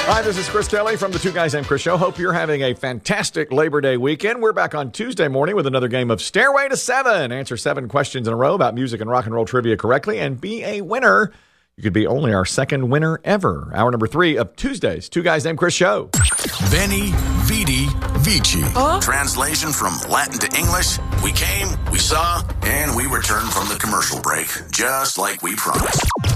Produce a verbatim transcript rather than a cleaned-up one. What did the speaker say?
Hi, this is Chris Kelly from the Two Guys Named Chris Show. Hope you're having a fantastic Labor Day weekend. We're back on Tuesday morning with another game of Stairway to Seven. Answer seven questions in a row about music and rock and roll trivia correctly and be a winner. You could be only our second winner ever. Hour number three of Tuesday's Two Guys Named Chris Show. Veni, Vidi, Vici. Huh? Translation from Latin to English. We came, we saw, and we returned from the commercial break, just like we promised.